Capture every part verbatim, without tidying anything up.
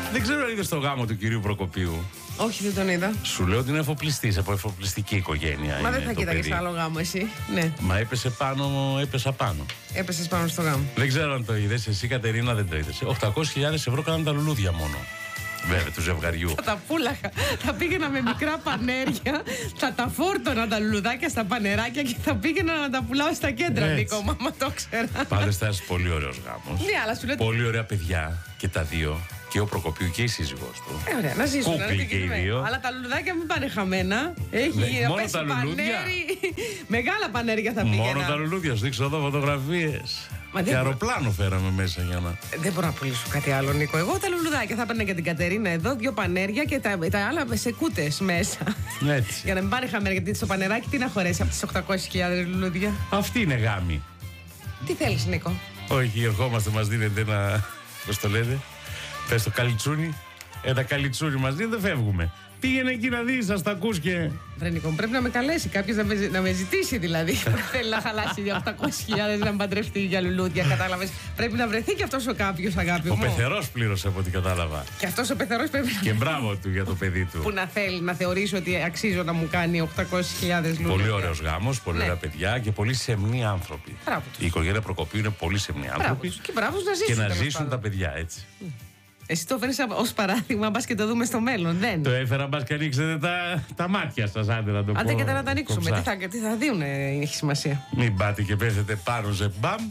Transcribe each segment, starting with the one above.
Δεν ξέρω αν είδες το γάμο του κυρίου Προκοπίου. Όχι, δεν τον είδα. Σου λέω ότι είναι εφοπλιστής, από εφοπλιστική οικογένεια. Μα δεν θα κοίταγες άλλο γάμο εσύ. Ναι. Μα έπεσε πάνω, έπεσα πάνω. Έπεσες πάνω στο γάμο. Δεν ξέρω αν το είδες, εσύ Κατερίνα δεν το είδες. οκτακόσιες χιλιάδες ευρώ κάναν τα λουλούδια μόνο. Βέβαια, του ζευγαριού. Θα τα πούλαχα. Θα πήγαινα με μικρά πανέρια, θα τα φόρτωνα τα λουλουδάκια στα πανεράκια και θα πήγαινα να τα πουλάω στα κέντρα, Νίκο. Μάμα το ξέρα. Πάντως θα είσαι πολύ ωραίος γάμος. Ναι, αλλά σου λέω. Πολύ ωραία παιδιά και τα δύο. Και ο Προκοπίου και η σύζυγός του. Ε, ωραία, να ζήσουν. Κούκλοι και οι δύο. Αλλά τα λουλουδάκια μην πάνε χαμένα. Έχει ναι, μόνο τα λουλούδια. Μεγάλα πανέρια θα πήγαινα. Μόνο τα λουλούδια, σου δείξω εδώ φωτογραφίες. Μα και αεροπλάνο φέραμε μέσα για να. Δεν μπορώ να πουλήσω κάτι άλλο, Νίκο. Εγώ τα λουλουδάκια θα έπαιρνα και την Κατερίνα εδώ, δύο πανέρια και τα, τα άλλα σε κούτες μέσα. Έτσι. Για να μην πάνε χαμένα, γιατί στο πανεράκι τι να χωρέσει από τις οκτακόσιες χιλιάδες λουλούδια. Αυτή είναι γάμη. Τι θέλεις, Νίκο? Όχι, ερχόμαστε, μας δίνετε ένα. Πώς το λέτε? Πες το καλιτσούνι. Ένα καλιτσούνι μας δίνετε, φεύγουμε. Πήγαινε εκεί να δεις, σας τα ακούς και. Βρε Νίκο, πρέπει να με καλέσει κάποιος να με, να με ζητήσει δηλαδή. Θέλει να χαλάσει για οκτακόσιες χιλιάδες να με παντρευτεί για λουλούδια, κατάλαβες. Πρέπει να βρεθεί και αυτός ο κάποιος, αγάπη μου. Ο πεθερός πλήρωσε από ό,τι κατάλαβα. Και αυτός ο πεθερός πρέπει να. Και μπράβο του για το παιδί του. Που να θέλει να θεωρήσει ότι αξίζω να μου κάνει οκτακόσιες χιλιάδες λουλούδια. Πολύ ωραίος γάμος, πολύ ναι. ωραία παιδιά και πολύ σεμνοί άνθρωποι. Μπράβο. Η οικογένεια Προκοπίου είναι πολύ σεμνοί άνθρωποι. Και μπράβο να ζήσουν. Και να ζήσουν τα παιδιά έτσι. Mm. Εσύ το φέρνεις ως παράδειγμα, μπας και το δούμε στο μέλλον. Δεν. Το έφερα, μπας και ανοίξετε τα, τα μάτια σας, άντε να το πω. Άντε και να τα ανοίξουμε. Τι θα, τι θα δίνουνε, έχει σημασία. Μην πάτε και πέσετε πάνω σε μπαμ.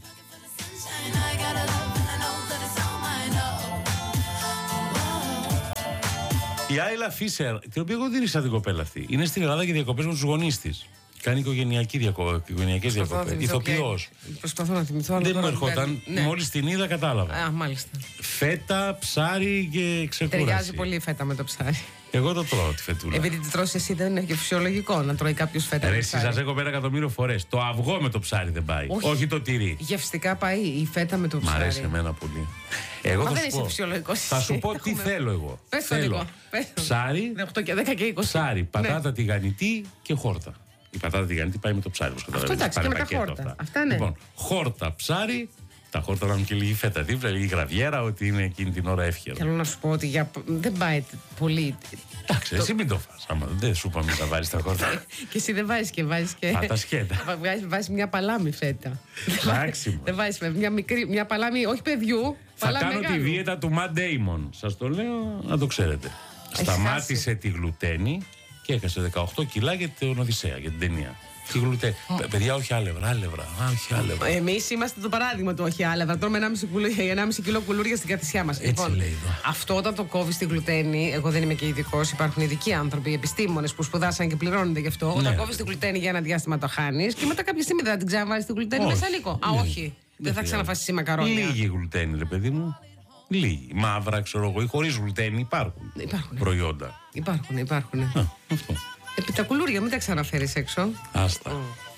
Η Άιλα Φίσερ, την οποία εγώ δεν ήξερα την κοπέλα αυτή, είναι στην Ελλάδα και διακοπές με τους γονείς της. Κάνει οικογενειακές διακοπές. Ηθοποιός. Προσπαθώ να θυμηθώ. Δεν μου ερχόταν. Ναι. Μόλις την είδα, κατάλαβα. Α, μάλιστα. Φέτα, ψάρι και ξεκούραση. Ταιριάζει πολύ η φέτα με το ψάρι. Εγώ το τρώω τη φετούλα. Επειδή τη τρως εσύ, δεν είναι και φυσιολογικό να τρώει κάποιος φέτα. Ρε, εσύ σας έχω πει ένα εκατομμύριο φορές. Το αυγό με το ψάρι δεν πάει. Όχι, Όχι το τυρί. Γευστικά πάει η φέτα με το ψάρι. Μ' αρέσει εμένα πολύ. Εγώ Μα θα δεν σου είσαι πω, φυσιολογικός. Θα σου πω τι θέλω εγώ. Πες το λίγο. Ψάρι, οκτώ και δέκα και είκοσι. ψάρι, πατάτα τηγανιτή και χόρτα. Η πατάτα τηγανιτή πάει με το ψάρι. Αυτό εντάξει, και με τα χόρτα. Αυτά. Αυτά ναι. Λοιπόν, χόρτα, ψάρι. Τα χόρτα να έχουν και λίγη φέτα δίπλα, λίγη γραβιέρα, ότι είναι εκείνη την ώρα εύχερο. Θέλω να σου πω ότι για... δεν πάει πολύ. Εντάξει, το... εσύ μην το φας. Άμα δεν σου είπαμε να βάζεις τα χόρτα. Και εσύ δεν βάζεις και βάζεις και. Α, τα σκέτα. Βάζεις μια παλάμη φέτα. Εντάξει. Δεν βάζεις μια μικρή, μια παλάμη, όχι παιδιού. Θα κάνω μεγάλου. Τη δίαιτα του Matt Damon. Σας το λέω να το ξέρετε. Έχει Σταμάτησε χάσει. τη γλουτένη και έχασε δεκαοκτώ κιλά για την Οδυσσέα, για την ταινία. Τι γλουτέ. Oh. Παιδιά, όχι άλευρα, άλευρα. Όχι άλευρα. Εμείς είμαστε το παράδειγμα του όχι άλευρα. Τρώμε ενάμιση κιλό κουλούρια στην καθησιά μας. Έτσι λοιπόν, λέει εδώ. Αυτό όταν το κόβει τη γλουτένη, εγώ δεν είμαι και ειδικός. Υπάρχουν ειδικοί άνθρωποι, επιστήμονες που σπουδάσαν και πληρώνονται γι' αυτό. Ναι. Όταν κόβει τη γλουτένη για ένα διάστημα το χάνεις και μετά κάποια στιγμή δεν θα την ξαναβάλει τη γλουτένη μέσα, Νίκο. Ναι. Α, όχι. Δεν, δεν θα ξαναφάσει εσύ μακαρόνια. Λίγη γλουτένη, ρε παιδί μου. Λίγη. Μαύρα, ξέρω εγώ, ή χωρίς γλουτένη υπάρχουν. Υπάρχουν. Προϊόντα. Υπάρχουν, υπάρχουν. Α, αυτό. Επί τα κουλούρια, μην τα ξαναφέρεις έξω. Άστα. Mm.